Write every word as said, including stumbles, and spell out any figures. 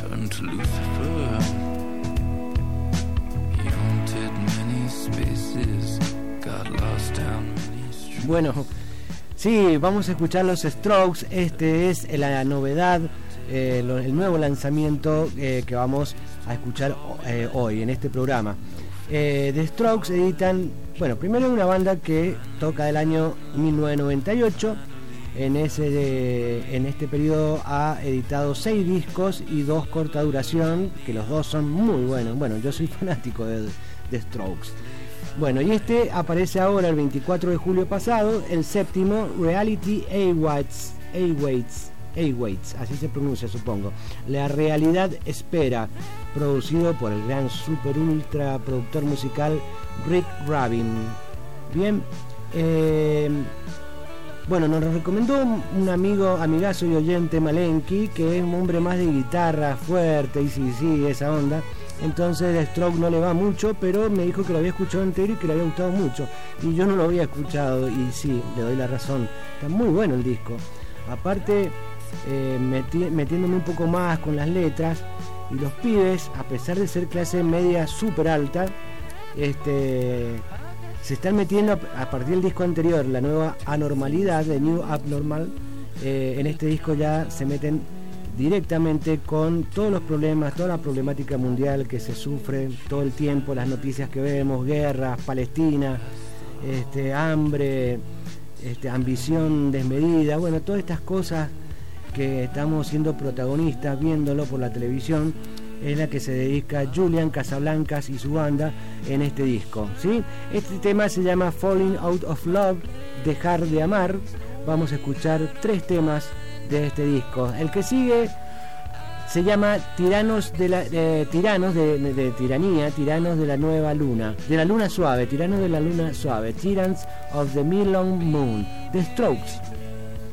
turned to Lucifer. He haunted many spaces, got lost down many streets. Bueno, sí, vamos a escuchar los Strokes. Este es la novedad, eh, lo, el nuevo lanzamiento eh, que vamos a escuchar eh, hoy en este programa. Eh, The Strokes editan, bueno, primero es una banda que toca del año mil novecientos noventa y ocho. En, ese de, en este periodo ha editado seis discos y dos corta duración, que los dos son muy buenos. Bueno, yo soy fanático de The Strokes. Bueno, y este aparece ahora el veinticuatro de julio pasado, el séptimo, Reality Awaits, Awaits, Awaits, así se pronuncia, supongo. La realidad espera, producido por el gran super ultra productor musical Rick Rubin. Bien, eh, bueno, nos lo recomendó un amigo, amigazo y oyente, Malenki, que es un hombre más de guitarra fuerte y sí, sí, esa onda. Entonces The Stroke no le va mucho, pero me dijo que lo había escuchado entero y que le había gustado mucho. Y yo no lo había escuchado y sí, le doy la razón. Está muy bueno el disco. Aparte, eh, meti- metiéndome un poco más con las letras, y los pibes, a pesar de ser clase media súper alta, este, se están metiendo a, a partir del disco anterior, la nueva anormalidad, de New Abnormal. Eh, en este disco ya se meten directamente con todos los problemas, toda la problemática mundial que se sufre todo el tiempo, las noticias que vemos, guerras, Palestina, este, hambre, este, ambición desmedida, bueno, todas estas cosas que estamos siendo protagonistas viéndolo por la televisión, es la que se dedica Julian Casablancas y su banda en este disco, ¿sí? Este tema se llama Falling Out of Love, Dejar de Amar. Vamos a escuchar tres temas de este disco. El que sigue se llama Tiranos de la eh, Tiranos de, de, de tiranía, Tiranos de la nueva luna, de la luna suave, Tiranos de la luna suave, Tyrants of the Million Moon, The Strokes.